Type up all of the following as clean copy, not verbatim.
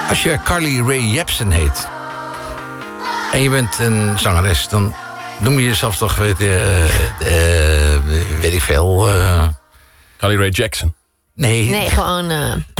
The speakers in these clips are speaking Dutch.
Als je Carly Rae Jepsen heet en je bent een zangeres, dan noem je jezelf toch, weet ik veel... Carly Rae Jepsen. Nee, gewoon...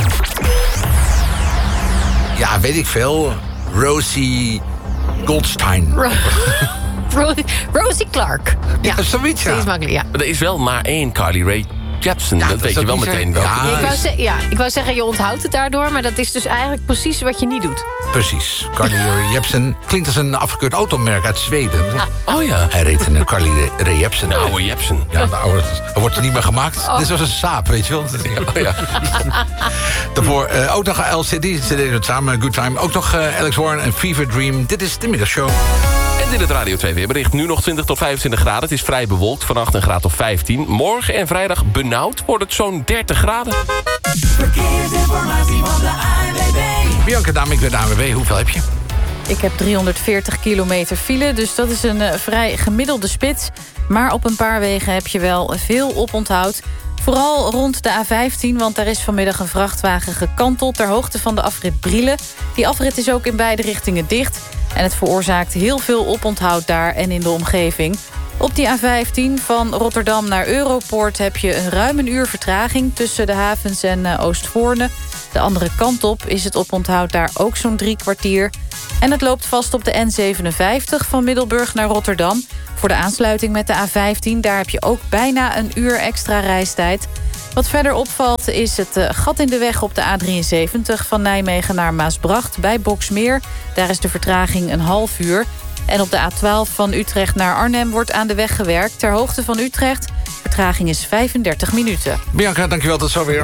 Ja, weet ik veel. Rosie Goldstein. Rosie Clark. Ja, zoiets, ja. Dat is makkelijk, ja. Maar er is wel maar één Carly Rae Jepsen. Ja, dat weet je wel meteen wel. Ik wou zeggen, je onthoudt het daardoor... maar dat is dus eigenlijk precies wat je niet doet. Precies. Carly Rae Jepsen klinkt als een afgekeurd automerk uit Zweden. Oh ja. Hij reed een Carly Rae Jepsen. De oude Jepsen. Ja, de oude. Dat wordt er niet meer gemaakt. Dit was een saap, weet je wel. Oh ja. Daarvoor ook nog LCD. Ze deden het samen, Good Time. Ook nog Alex Warren en Fever Dream. Dit is de middagshow. En dit het Radio 2 weerbericht. Nu nog 20 tot 25 graden. Het is vrij bewolkt. Vannacht een graad of 15. Morgen en vrijdag benauwd wordt het zo'n 30 graden. Verkeersinformatie van de ANWB. Bianca Damink bij de ANWB. Hoeveel heb je? Ik heb 340 kilometer file, dus dat is een vrij gemiddelde spits. Maar op een paar wegen heb je wel veel oponthoud. Vooral rond de A15, want daar is vanmiddag een vrachtwagen gekanteld... ter hoogte van de afrit Brielen. Die afrit is ook in beide richtingen dicht. En het veroorzaakt heel veel oponthoud daar en in de omgeving. Op die A15 van Rotterdam naar Europoort heb je een ruim een uur vertraging... tussen de havens en Oostvoorne. De andere kant op is het oponthoud daar ook zo'n 3 kwartier. En het loopt vast op de N57 van Middelburg naar Rotterdam. Voor de aansluiting met de A15, daar heb je ook bijna een uur extra reistijd. Wat verder opvalt is het gat in de weg op de A73... van Nijmegen naar Maasbracht bij Boksmeer. Daar is de vertraging een half uur. En op de A12 van Utrecht naar Arnhem wordt aan de weg gewerkt. Ter hoogte van Utrecht, vertraging is 35 minuten. Bianca, dankjewel. Tot zover.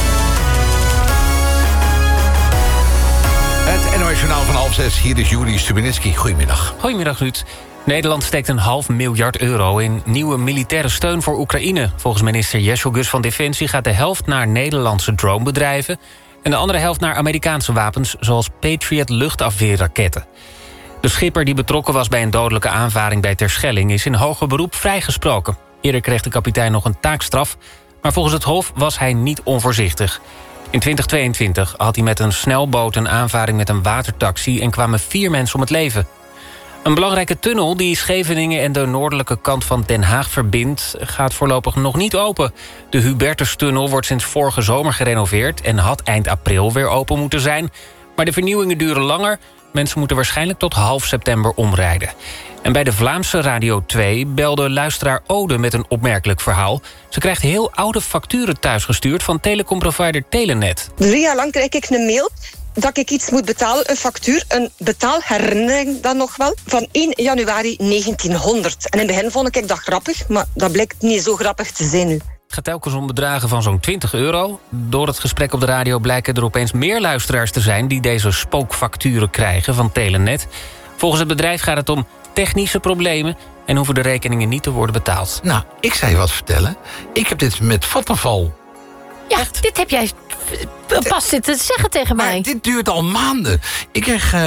Het NOS Journaal van 5:30. Hier is Juri Stubenitski. Goedemiddag. Goedemiddag, Ruud. Nederland steekt €500 miljoen in nieuwe militaire steun voor Oekraïne. Volgens minister Jesselgus van Defensie gaat de helft naar Nederlandse dronebedrijven... en de andere helft naar Amerikaanse wapens, zoals Patriot luchtafweerraketten. De schipper die betrokken was bij een dodelijke aanvaring bij Terschelling... is in hoger beroep vrijgesproken. Eerder kreeg de kapitein nog een taakstraf... maar volgens het Hof was hij niet onvoorzichtig. In 2022 had hij met een snelboot een aanvaring met een watertaxi... en kwamen 4 mensen om het leven. Een belangrijke tunnel die Scheveningen en de noordelijke kant van Den Haag verbindt... gaat voorlopig nog niet open. De Hubertustunnel wordt sinds vorige zomer gerenoveerd... en had eind april weer open moeten zijn. Maar de vernieuwingen duren langer. Mensen moeten waarschijnlijk tot half september omrijden. En bij de Vlaamse Radio 2 belde luisteraar Ode met een opmerkelijk verhaal. Ze krijgt heel oude facturen thuisgestuurd van telecomprovider Telenet. 3 jaar lang krijg ik een mail dat ik iets moet betalen, een factuur, een betaalherinnering dan nog wel, van 1 januari 1900. En in het begin vond ik dat grappig, maar dat blijkt niet zo grappig te zijn nu. Het gaat telkens om bedragen van zo'n €20. Door het gesprek op de radio blijken er opeens meer luisteraars te zijn... die deze spookfacturen krijgen van Telenet. Volgens het bedrijf gaat het om technische problemen... en hoeven de rekeningen niet te worden betaald. Nou, ik zou je wat vertellen. Ik heb dit met Vattenfall. Ja, dit heb jij pas zitten zeggen tegen mij. Maar dit duurt al maanden. Ik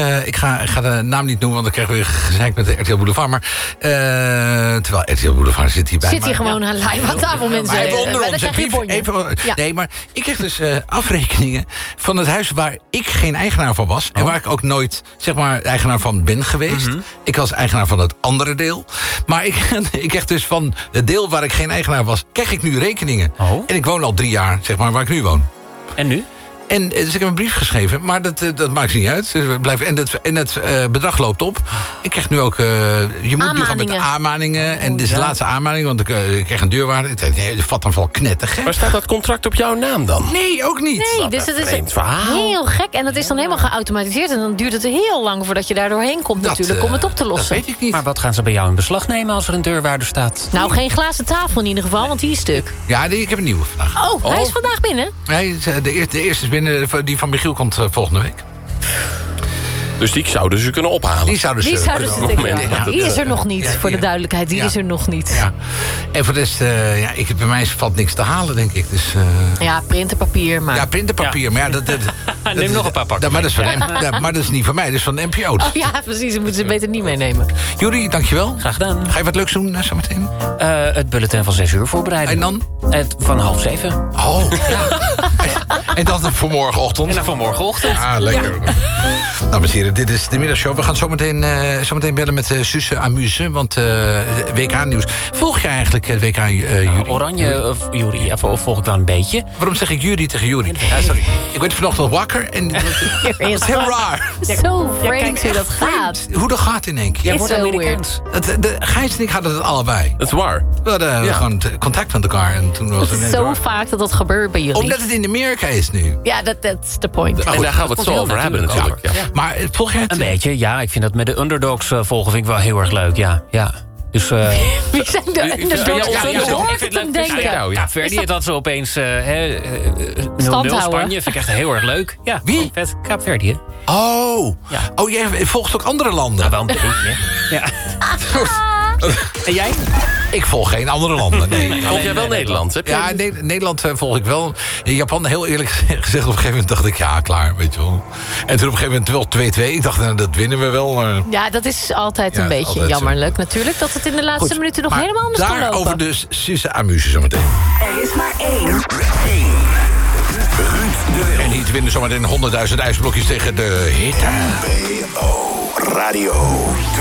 ga de naam niet noemen, want dan krijgen we weer gezeik met de RTL Boulevard. Maar terwijl RTL Boulevard zit hierbij. Zit hier gewoon aan live aan tafel, mensen. Even onder ons. Ja. Nee, maar ik kreeg dus afrekeningen van het huis waar ik geen eigenaar van was. En waar ik ook nooit, zeg maar, eigenaar van ben geweest. Ik was eigenaar van het andere deel. Maar ik kreeg dus van het deel waar ik geen eigenaar was, krijg ik nu rekeningen. En ik woon al 3 jaar, zeg maar, waar ik nu woon. En nu? En dus ik heb een brief geschreven, maar dat maakt niet uit. Dus en het bedrag loopt op. Ik krijg nu ook... je moet nu gaan met de aanmaningen. En dit is de laatste aanmaning, want ik krijg een deurwaarde. Het vat dan wel knettergek. Maar staat dat contract op jouw naam dan? Nee, ook niet. Nee, dus het is vreemd verhaal. heel gek. En dat is dan helemaal geautomatiseerd. En dan duurt het heel lang voordat je daar doorheen komt natuurlijk... om het op te lossen. Dat weet ik niet. Maar wat gaan ze bij jou in beslag nemen als er een deurwaarder staat? Nou, geen glazen tafel in ieder geval, want die is stuk. Ja, ik heb een nieuwe vandaag. Oh, hij is vandaag binnen? Nee, de eerste is binnen. Die van Michiel komt volgende week. Dus die zouden ze kunnen ophalen. Die zouden ze tikken. Die is er nog niet, voor de duidelijkheid. Die is er nog niet. Ja. En voor de rest, bij mij valt niks te halen, denk ik. Dus, ja, printerpapier, maar... Ja, printerpapier, maar ja... Neem nog een paar pakken. Maar dat is niet van mij, dat is van de NPO. Dus. Oh ja, precies. Dat moeten ze beter niet meenemen. Juri, dankjewel. Graag gedaan. Ga je wat leuks doen zometeen? Het bulletin van 6 uur voorbereiden. En dan? Van 6:30. Oh, ja. En dan voor morgenochtend. En dan voor morgenochtend. Ah, lekker. Ja. Dames en heren, dit is de middagshow. We gaan zometeen bellen met Suze Amuse. Want WK-nieuws. Volg je eigenlijk het WK, Jury? Oranje of Jury? Ja, volg ik wel een beetje. Waarom zeg ik Jury tegen Jury? Ja, sorry. Ik werd vanochtend wakker en dat is heel raar. Zo vreemd hoe dat gaat. Hoe dat gaat in één keer. Ja, wordt Amerikaans. Gijs en ik hadden het allebei. Dat is waar. We hadden gewoon contact met elkaar. En toen was Het is zo vaak dat gebeurt bij jullie. Omdat het in Amerika is nu. Ja, that's the point. En daar gaan we het zo over hebben natuurlijk. Ja. Maar volg jij het? Een beetje, ja. Ik vind dat met de underdogs volgen vind ik wel heel erg leuk, ja. Dus, wie zijn de underdogs? Ja, Je hoort het hem denken. Ja, Verdi dat ze opeens 0-0 Spanje. Vind ik echt heel erg leuk. Ja, wie? Vet. Kaapverdi, hè? Oh. Ja. Oh, jij volgt ook andere landen. Ja, wel een beetje. Ja. En jij? Ik volg geen andere landen, nee. Volg jij wel Nederland? Heb Ja, Nederland volg ik wel. In Japan, heel eerlijk gezegd, op een gegeven moment dacht ik... ja, klaar, weet je wel. En toen op een gegeven moment wel 2-2. Ik dacht, nou, dat winnen we wel. Maar... Ja, dat is altijd een beetje altijd jammerlijk natuurlijk. Dat het in de laatste minuten nog helemaal anders kan lopen. Daarover dus Suze Amuse zometeen. Er is maar één. En hier te winnen zometeen 100.000 ijsblokjes tegen de hitte. NPO Radio 2.